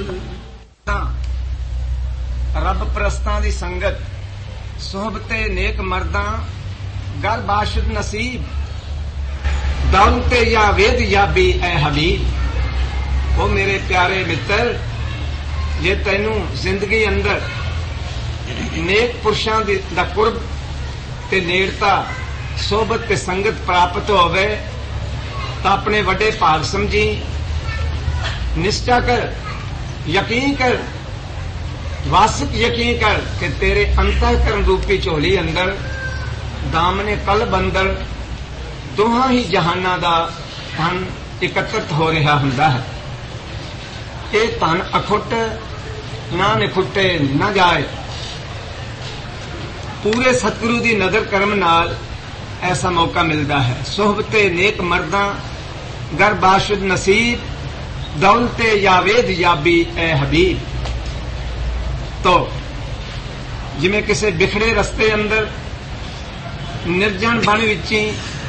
रब परस्तां दी संगत सोहबते नेक मर्दां गर बाशुद नसीब दौलते या वेद याबी ए हबीब। ओ मेरे प्यारे मित्र, जे तैनू जिंदगी अंदर नेक पुरुषां दा कुर्ब ते नेड़ता सोहबत ते संगत प्राप्त होवे तां अपने वड्डे भाग समझी, निश्चा कर, यकीन कर, वासिक यकीन कर कि तेरे अंतःकरण रूपी झोली अंदर दामने कल्ब अंदर दोहां ही जहाना दा धन इकत्रित हो रहा हुंदा है। ये धन अखुट ना निखुटे न जाए। पूरे सतगुरु दी नजर करम नाल ऐसा मौका मिलता है। सोहबते नेक मर्दां गर बाशुद नसीब दौलते यावेद याबी ए हबीब। तो जिमें किसी बिखड़े रस्ते अंदर निर्जन बन विची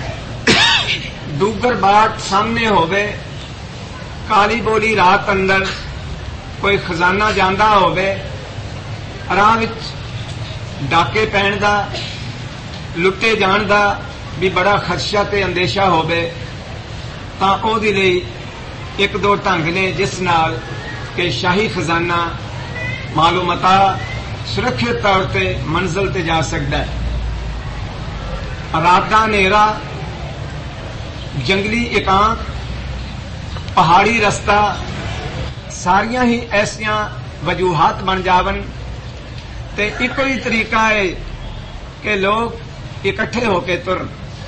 डूगर बाट सामने होवे, काली बोली रात अंदर कोई खजाना जांदा होवे, राह विच डाके पैण दा, लुटे जाण दा भी बड़ा खदशा ते अंदेशा होवे, तां ओहदे लई एक दो ढंग ने जिस नाल कि शाही खजाना मालूमता सुरक्षित तौर ते मंजिल ते जा सकता है। रात दा नेरा, जंगली एकांत, पहाड़ी रस्ता सारियां ही ऐसियां वजूहात बन जावन ते इको ही तरीका है कि लोग इकट्ठे होके तुरन।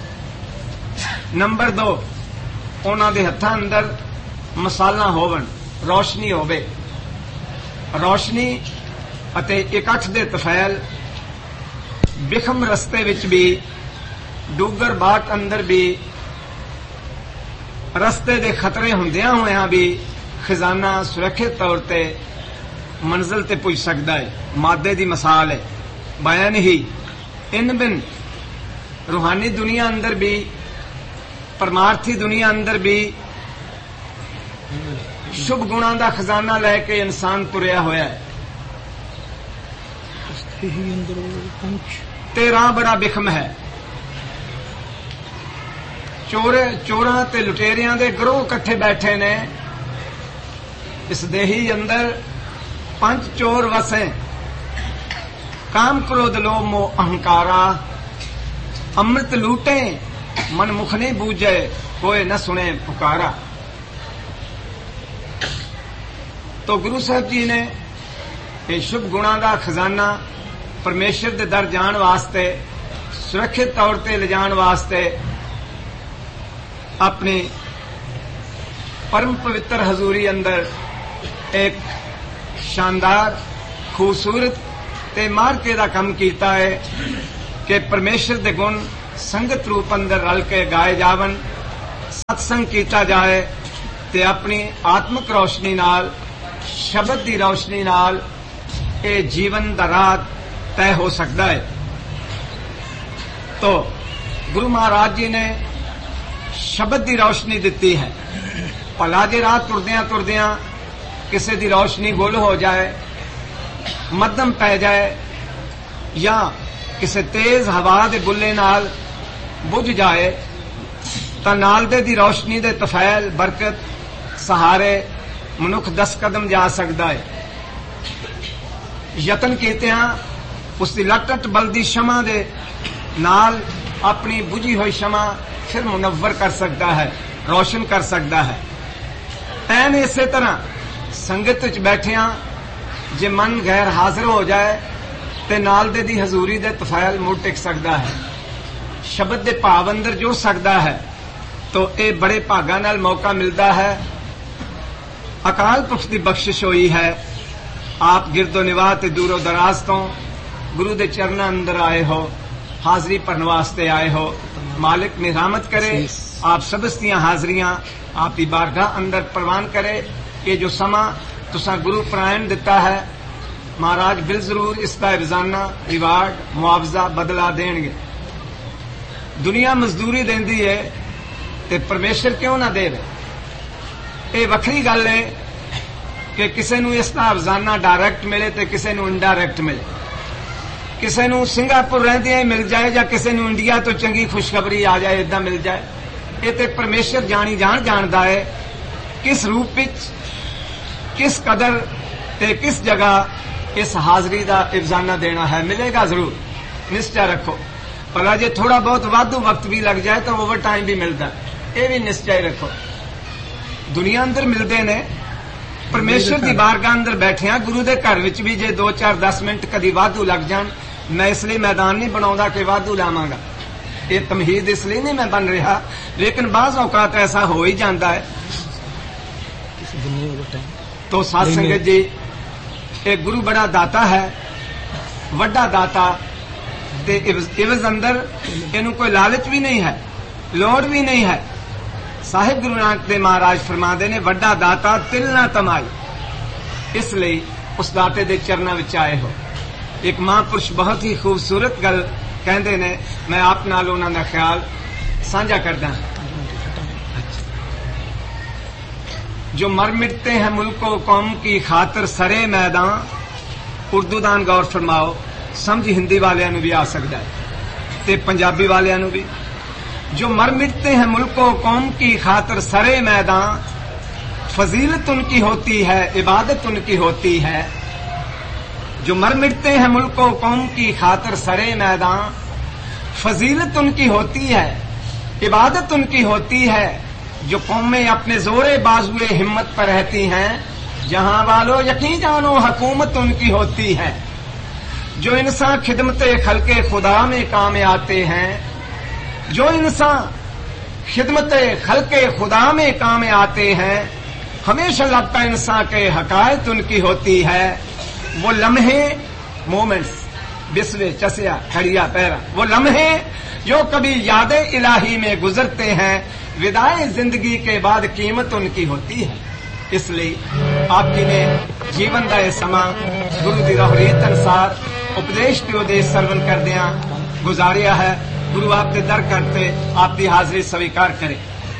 नंबर 2, उन्हां दे हत्थां अंदर मसाला होवन, रोशनी होवे। रोशनी अते इकट्ठ दे तफैल बिखम रस्ते विच भी, डूगर बाट अंदर भी, रस्ते दे खतरे हुंदियां होयां भी खजाना सुरक्षित तौर ते मंजिल ते पुज सकदा है। मादे दी मिसाल है बयान ही इन बिन रूहानी दुनिया अंदर भी, परमार्थी दुनिया अंदर भी शुभ गुणां दा खजाना लैके इंसान तुरिया होया है। ते राह बड़ा बिखम है। चोरां ते लुटेरियां दे गिरोह इकट्ठे बैठे ने। इस देही अंदर 5 चोर वसे, काम क्रोध लोभ मोह अहंकारा। अमृत लूटे मन मुख नहीं बूझे, कोई न सुने पुकारा। तो गुरु साहब जी ने ये शुभ गुणां दा खजाना परमेश्वर दे दर जाण वास्ते, सुरक्षित तौर ते ले जाण वास्ते अपनी परम पवित्र हजूरी अंदर एक शानदार खूबसूरत ते मार्के दा कम कीता है कि परमेश्वर दे गुण संगत रूप अंदर रल के गाए जावन, सत्संग कीता जाए ते अपनी आत्मक रोशनी नाल, शब्द दी रोशनी नाल ये जीवन दा राह तय हो सकता है। तो गुरु महाराज जी ने शब्द दी रोशनी दिती है। भला जे राह तुरदियां तुरदियां किसी दी रोशनी गुल हो जाए, मध्यम पै जाए या किसी तेज हवा दे बुले नाल बुझ जाए, तां नाल दे दी रोशनी दे तफैल बरकत सहारे मनुख 10 कदम जा सकता है। यतन कीतियां उसकी लटट बलदी शमा दे नाल अपनी बुझी हुई शमा फिर मुनव्वर कर सकता है, रोशन कर सकता है। ऐन इसे तरह संगत विच बैठिया जे मन गैर हाजिर हो जाए ते नाल दे दी हजूरी दे तफैल मुड़ टिक सकता है, शब्द दे भाव अंदर जुड़ सकता है। तो ये बड़े भागा नाल मौका मिलता है। अकाल पुरख दी बख्शिश हुई है। आप गिरदो निवाह ते दूरो दराज तो गुरु दे चरना अंदर आए हो, हाजरी भरन वास्ते आए हो। मालिक ने रहमत करे, आप सबस्तियां हाजरियां आप दी बारगाह अंदर प्रवान करे। ये जो समा तुसा गुरु प्रायण दिता है, महाराज बिल जरूर इसका रोजाना रिवार्ड मुआवजा बदला देंगे। दुनिया मजदूरी देंदी है ते परमेश्वर क्यों ना देवे? ये वखरी गल है कि किसी नूं इसदा अफजाना डायरैक्ट मिले तो किसी नूं इनडायरैक्ट मिले, किसी नूं सिंगापुर रहंदियां ही मिल जाए या किसी नूं इंडिया तो चंगी खुशखबरी आ जाए, इदां मिल जाए। ये तो परमेश्वर जानी जानदा है किस रूप विच, किस कदर ते किस जगह इस हाजरी का अफजाना देना है। मिलेगा जरूर, निश्चय रखो। पर जे थोड़ा बहुत वाधू वक्त भी लग जाए तो ओवर टाइम भी मिलता है, ये भी निश्चय रखो। दुनिया अंदर मिलते ने, परमेश्वर की बारगाह अंदर बैठे गुरु के घर विच भी जे 2-4-10 मिनट कदी वाधू लग जान, मैं इसलिए मैदान नहीं बनाऊंगा कि वाधू लावांगा, ये तमहीद इसलिए नहीं मैं बन रहा, लेकिन बाज़ औकात ऐसा हो ही जाता है। तो साध संगत जी, एक गुरु बड़ा दाता है, वड्डा दाता, ते इवज अंदर इनू कोई लालच भी नहीं है, लोड़ भी नहीं है। साहिब गुरु नानक देव महाराज फरमाते ने, वड्डा दाता तिल ना तमाई, इसलिए उस दाते दे चरणों विच आए हो। एक महापुरुष बहुत ही खूबसूरत गल कहते ने, मैं आप नाल उन्हां दा ख्याल साझा करदा। जो मर मिटते हैं मुल्को कौम की खातर सरे मैदान, उर्दू दान गौर फरमाओ, समझ हिंदी वालियां नूं भी आ सकता है ते पंजाबी वालियां नूं भी। जो मर मिटते हैं मुल्को कौम की खातर सरे मैदान, फजीलत उनकी होती है, इबादत उनकी होती है। जो मर मिटते हैं मुल्को कौम की खातर सरे मैदान, फजीलत उनकी होती है, इबादत उनकी होती है। जो कौमें अपने जोरे बाजुए हिम्मत पर रहती हैं, जहां वालों यकीन जानो हुकूमत उनकी होती है। जो इंसान खिदमत खल्के खुदा में काम आते हैं, जो इंसान खिदमत खल्के खुदा में काम आते हैं, हमेशा लगता है इंसान के हकायत उनकी होती है। वो लम्हे, मोमेंट्स, बिस्वे, चसिया, खड़िया, पैरा, वो लम्हे जो कभी याद इलाही में गुजरते हैं, विदाए जिंदगी के बाद कीमत उनकी होती है। इसलिए आप जी ने जीवन का यह समा गुरु की रहरीत अनुसार उपदेश के उदेश सर्वन करदिया गुजारिया है। गुरु आपके दर करते आपकी हाजिरी स्वीकार करे।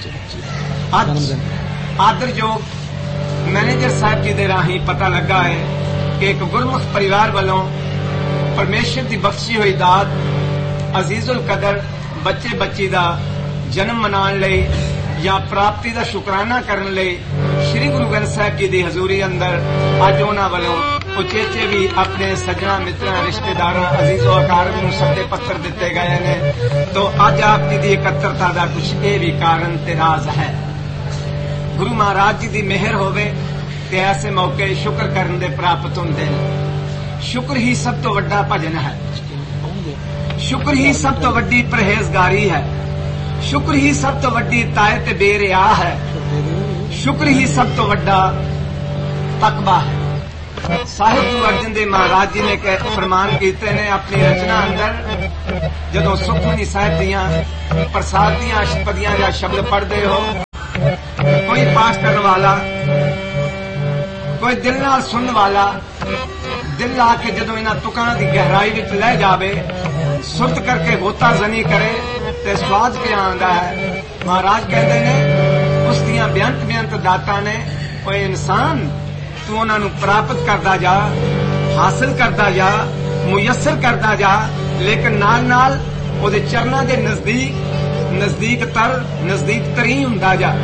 आदर योग मैनेजर साहब जी दे राही पता लगा है कि एक गुरमुख परिवार वालों परमेश्वर की बख्शी हुई दात अजीजुल कदर बच्चे बच्ची का जन्म मनाने लई या प्राप्ति का शुकराना करने लई श्री गुरु ग्रंथ साहिब जी की हजूरी अंदर अज उन्हां वालों उचेचे भी अपने सजना मित्रां रिश्तेदारां अजीजो अकारब नूं सदे पत्र दिते गए ने। तो अज आप जी की एकत्रता का कुछ ये भी कारण ते राज है। गुरु महाराज जी की मेहर होवे ते ऐसे मौके शुक्र करन दे प्राप्त होंदे ने। शुक्र ही सब तो वड्डा भजन है, शुक्र ही सब तो वड्डी परहेजगारी है, शुक्र ही सब तो वड्डी तायत बेरिया है, शुक्र ही सब तो वड्डा तकवा है। साहिब गुरु अर्जन देव महाराज जी ने फरमान कीते ने अपनी रचना अंदर, जदों सुखमनी साहिब दियां प्रसाद दियां अष्टपदियां या शब्द पढ़ते हो, कोई पाठ करने वाला, कोई दिल नाल सुनने वाला, दिल आके जदों इन्हां तुकां दी गहराई विच लह जावे, सुरत करके गोता जनी करे ते स्वाद पे आंदा है। महाराज कहते ने उस दियां बेअंत बेअंत दातां ने, कोई इंसान तू उन्हां नूं प्राप्त करदा जा, हासिल करदा जा, मुयस्सर करदा जा, लेकिन नाल नाल ओदे चरणां दे नजदीक तरी हुंदा जा।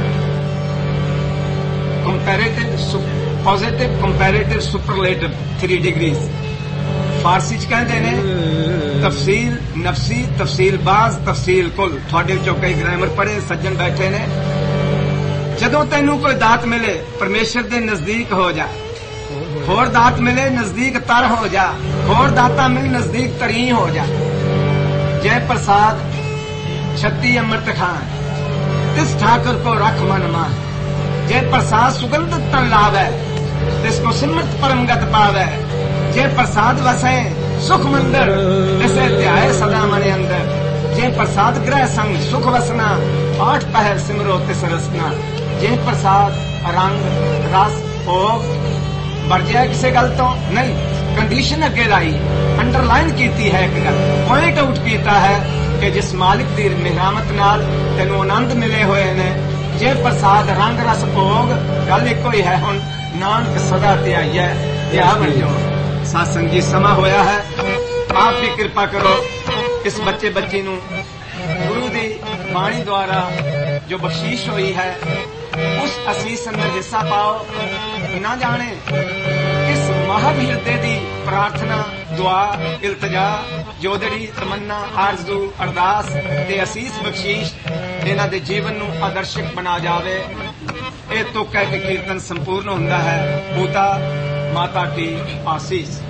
Comparative positive comparative superlative 3 degrees फारसी च कहते ने। तफसील नफसी, तफसील बाज, तफसील कुल। थोड़े चो कई ग्रामर पढ़े सज्जन बैठे ने। जदों तेनू कोई दात मिले परमेश्वर दे नजदीक हो जा, होर दात मिले नजदीक तर हो जा, होर दाता मिले नजदीक तरी हो जा। जय प्रसाद 36 अमृत खान, तिस ठाकुर को रख मन मान। जय प्रसाद सुगंध तन लावे, तिसको सिमरत परमगत पावे। जय प्रसाद वसे सुख मंदिर, तिसे ध्याए सदा मने अंदर। जय प्रसाद ग्रह संग सुख वसना, 8 पहर सिमरो तिस रसना। जय प्रसाद रंग रस भोग बरजिया किसी गल तो नहीं, कंडीशन अगे लाई, अंडरलाइन की है, एक गल पॉइंट आउट किया है कि जिस मालिक की मेहरामत नाल तेनू आनंद मिले हुए ने। जय प्रसाद रंग रस भोग, गल एक ही है। हुण ਨਾਨਕ ਸਦਾ ਧਿਆਈਐ ਧਿਆ ਬਣ ਜਾਓ। ਸਤਸੰਗ ਜੀ ਸਮਾਂ ਹੋਇਆ ਹੈ, ਆਪ ਵੀ ਕਿਰਪਾ ਕਰੋ ਇਸ ਬੱਚੇ ਬੱਚੀ ਨੂੰ ਗੁਰੂ ਦੀ ਬਾਣੀ ਦੁਆਰਾ ਜੋ ਬਖਸ਼ੀਸ਼ ਹੋਈ ਹੈ ਉਸ ਅਸੀਸ ਅੰਦਰ ਹਿੱਸਾ ਪਾਓ। ਨਾ ਜਾਣੇ ਇਸ ਮਹਾਨ ਹਿਰਦੇ ਦੀ ਪ੍ਰਾਰਥਨਾ, ਦੁਆ, ਇਲਤਜਾ, ਜੋਦੜੀ, ਤਮੰਨਾ, ਆਰਜ਼ੂ, ਅਰਦਾਸ ਤੇ ਅਸੀਸ ਬਖਸ਼ੀਸ਼ ਇਹਨਾਂ ਦੇ ਜੀਵਨ ਨੂੰ ਆਦਰਸ਼ਕ ਬਣਾ ਜਾਵੇ। ਇਹ ਤੁਕ ਹੈ ਕਿ ਕੀਰਤਨ ਸੰਪੂਰਨ ਹੁੰਦਾ ਹੈ। ਪੂਤਾ ਮਾਤਾ ਕੀ ਆਸੀਸ।